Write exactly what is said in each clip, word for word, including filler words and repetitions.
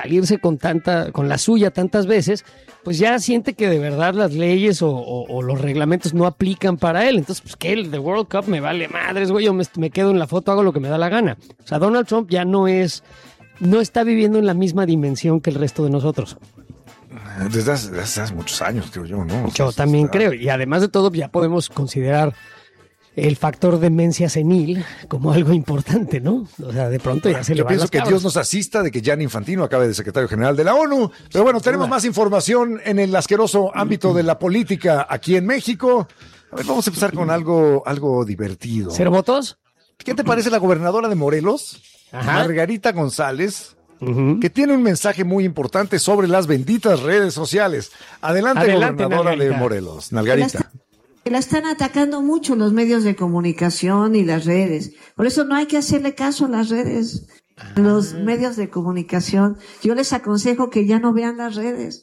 salirse con tanta, con la suya tantas veces, pues ya siente que de verdad las leyes o, o, o los reglamentos no aplican para él. Entonces, pues que el de World Cup me vale madres, güey, yo me, me quedo en la foto, hago lo que me da la gana. O sea, Donald Trump ya no es, no está viviendo en la misma dimensión que el resto de nosotros. Desde hace, desde hace muchos años, creo yo, ¿no? O sea, Yo también está... creo. Y además de todo, ya podemos considerar el factor demencia senil como algo importante, ¿no? O sea, de pronto ya se le Yo van pienso las que cabras. Dios nos asista de que Gianni Infantino acabe de secretario general de la ONU. Pero bueno, tenemos más información en el asqueroso ámbito de la política aquí en México. A ver, vamos a empezar con algo, algo divertido. ¿Cero votos? ¿Qué te parece la gobernadora de Morelos, Ajá. Margarita González, Uh-huh. que tiene un mensaje muy importante sobre las benditas redes sociales? Adelante, Adelante, gobernadora Nalgarita. de Morelos, Nalgarita. Que la están atacando mucho los medios de comunicación y las redes. Por eso no hay que hacerle caso a las redes, a los medios de comunicación. Yo les aconsejo que ya no vean las redes.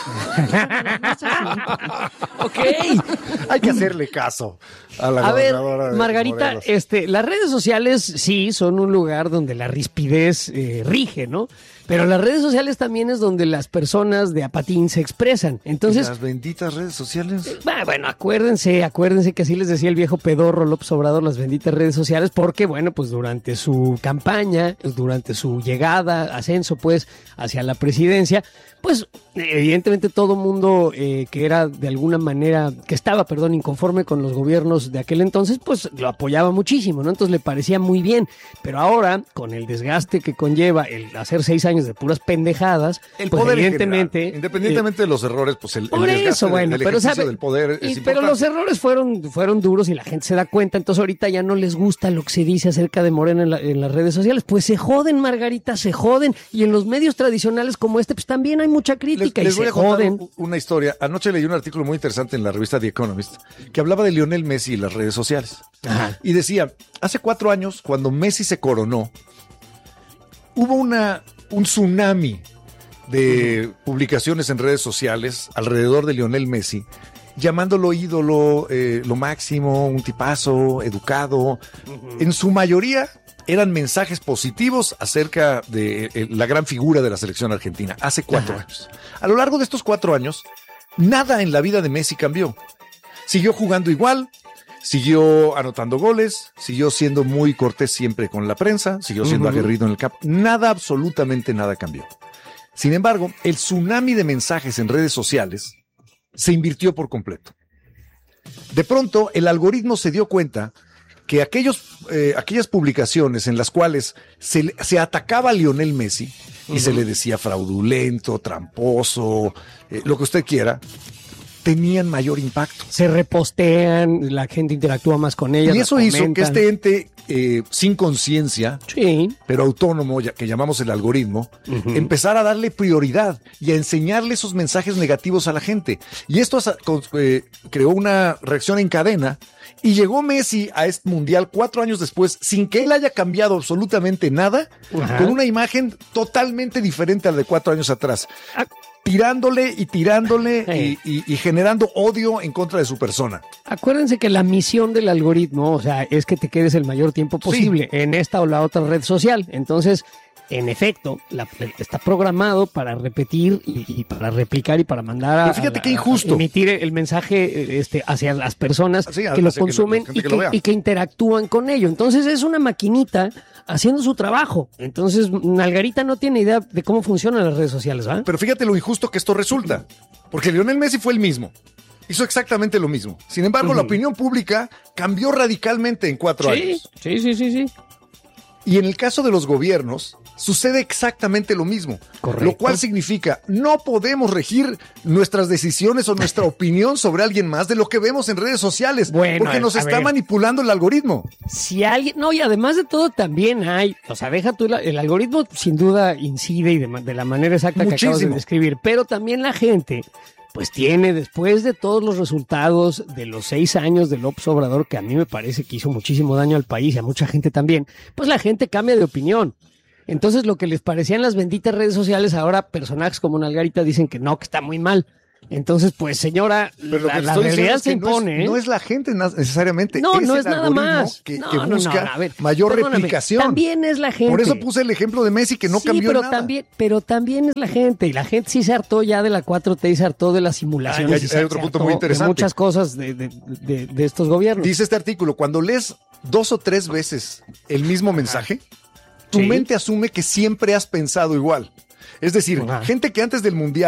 Ok. Hay que hacerle caso a la A ver, gobernadora de Margarita, Morelos. este, las redes sociales sí son un lugar donde la rispidez eh, rige, ¿no? Pero las redes sociales también es donde las personas de a patín se expresan. Entonces, Las benditas redes sociales. bah, bueno, acuérdense, acuérdense que así les decía el viejo pedorro López Obrador, las benditas redes sociales, porque bueno, pues durante su campaña, durante su llegada, ascenso pues hacia la presidencia, pues evidentemente todo mundo eh, que era de alguna manera, que estaba, perdón, inconforme con los gobiernos de aquel entonces, pues lo apoyaba muchísimo, ¿no? Entonces le parecía muy bien, pero ahora, con el desgaste que conlleva el hacer seis años de puras pendejadas, El pues poder en evidentemente... general, independientemente de los errores, pues el, el Por desgaste eso, del- bueno, del pero ejercicio sabe, del poder es y- importante. pero los errores fueron, fueron duros y la gente se da cuenta, entonces ahorita ya no les gusta lo que se dice acerca de Morena en, la- en las redes sociales, pues se joden, Margarita, se joden, y en los medios tradicionales como este, pues también hay mucha Les, crítica les y voy se a contar joden. un- una historia. Anoche leí un artículo muy interesante en la revista The Economist que hablaba de Lionel Messi y las redes sociales. Ajá. Y decía, hace cuatro años, cuando Messi se coronó, hubo una, un tsunami de publicaciones en redes sociales alrededor de Lionel Messi, llamándolo ídolo, eh, lo máximo, un tipazo, educado. En su mayoría eran mensajes positivos acerca de eh, la gran figura de la selección argentina, hace cuatro Ajá. años. A lo largo de estos cuatro años, nada en la vida de Messi cambió. Siguió jugando igual, siguió anotando goles, siguió siendo muy cortés siempre con la prensa, siguió siendo Ujú. aguerrido en el campo. Nada, absolutamente nada cambió. Sin embargo, el tsunami de mensajes en redes sociales se invirtió por completo. De pronto, el algoritmo se dio cuenta que aquellos, eh, aquellas publicaciones en las cuales se, le- se atacaba a Lionel Messi y se le decía fraudulento, tramposo, eh, lo que usted quiera, tenían mayor impacto. Se repostean, la gente interactúa más con ellas. Y las eso hizo que comentan. este ente eh, sin conciencia, Sí. pero autónomo, ya que llamamos el algoritmo, empezar a darle prioridad y a enseñarle esos mensajes negativos a la gente. Y esto asa- con- eh, creó una reacción en cadena y llegó Messi a este mundial cuatro años después sin que él haya cambiado absolutamente nada, Ajá. con una imagen totalmente diferente a la de cuatro años atrás. Ah. Tirándole y tirándole Sí. y, y- y generando odio en contra de su persona. Acuérdense que la misión del algoritmo, o sea, es que te quedes el mayor tiempo posible en esta o la otra red social. Entonces, en efecto, la- está programado para repetir y, y para replicar y para mandar a, Pero fíjate a- qué injusto. a emitir el mensaje eh, este, hacia las personas Sí, que hacia lo que consumen la gente y, que lo que, vea. y que interactúan con ello. Entonces, es una maquinita haciendo su trabajo. Entonces, Nalgarita no tiene idea de cómo funcionan las redes sociales, ¿va? Pero fíjate lo injusto que esto resulta, porque Lionel Messi fue el mismo. Hizo exactamente lo mismo. Sin embargo, la opinión pública cambió radicalmente en cuatro Sí, años. sí, sí, sí, sí. Y en el caso de los gobiernos, sucede exactamente lo mismo. Correcto. Lo cual significa, no podemos regir nuestras decisiones o nuestra opinión sobre alguien más de lo que vemos en redes sociales. Bueno, porque nos a está ver. manipulando el algoritmo. Si alguien, no, y además de todo también hay, o sea, deja tú, la- el algoritmo sin duda incide y de, ma- de la manera exacta que acabas de Muchísimo. describir, pero también la gente, pues tiene, después de todos los resultados de los seis años de López Obrador, que a mí me parece que hizo muchísimo daño al país y a mucha gente también, pues la gente cambia de opinión. Entonces lo que les parecían las benditas redes sociales, ahora personajes como Nalgarita dicen que no, que está muy mal. Entonces, pues señora, Pero lo la, que la estoy diciendo realidad es se que no impone. es, ¿eh? no es la gente necesariamente. No, es no el es nada algoritmo más. Que, No, que no, no, busca a ver, mayor perdóname, replicación. También es la gente. Por eso puse el ejemplo de Messi, que no sí, cambió pero nada. También, pero también es la gente. Y la gente sí se hartó ya de la cuatro T y se hartó de las simulaciones. Ah, hay- y se- hay otro se punto hartó muy interesante. De muchas cosas de, de, de, de estos gobiernos. Dice este artículo, cuando lees dos o tres veces el mismo mensaje, tu Sí. mente asume que siempre has pensado igual. Es decir, Ajá. gente que antes del Mundial